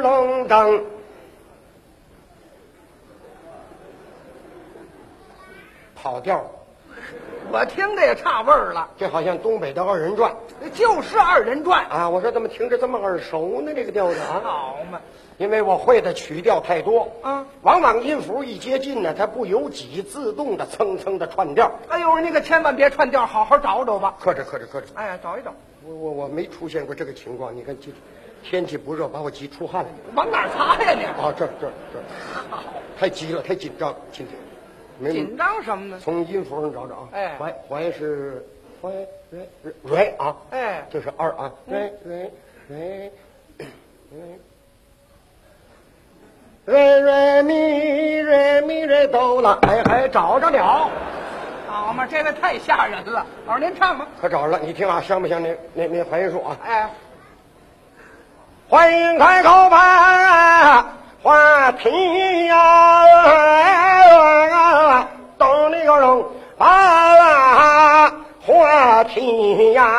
噔噔，跑调， 我听着也差味儿了， 这好像东北的二人转就是二人转。 啊！我说怎么听着这么耳熟呢？这个调子啊， 好嘛， 因为我会的曲调太多啊， 往往音符一接近呢，它不由己自动的蹭蹭的串调。 哎呦，你可千万别串调，好好找找吧。 克制。 哎呀，找一找， 我没出现过这个情况。你看这天气不热，把我急出汗了。 往哪儿擦呀你？ 啊，这，太急了，太紧张，今天没紧张什么呢？ 从音符上找找啊。 哎怀是怀瑞啊， 哎， 这是二啊，瑞咪瑞哆啦，哎，找着了， 好嘛，这个太吓人了。老师您唱吧。 可找着了，你听啊，像不像那怀音术啊？ 哎， 欢迎开口吧，话题呀，懂那个人啊，话题呀。